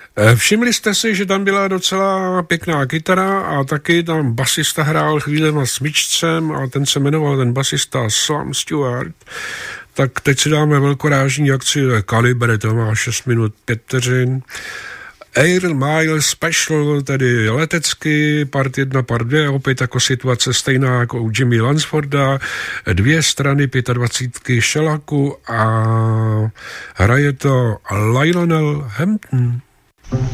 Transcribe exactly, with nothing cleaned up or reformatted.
Všimli jste si, že tam byla docela pěkná kytara a taky tam basista hrál chvílema smyčcem a ten se jmenoval, ten basista Slam Stewart. Tak teď si dáme velkorážní akci Kaliber, to má šest minut pět vteřin. Air Mile Special, tedy letecky, part jedna, part dva, opět jako situace stejná jako u Jimmy Lansforda, dvě strany dvacet pět šelaku a hraje to Lionel Hampton.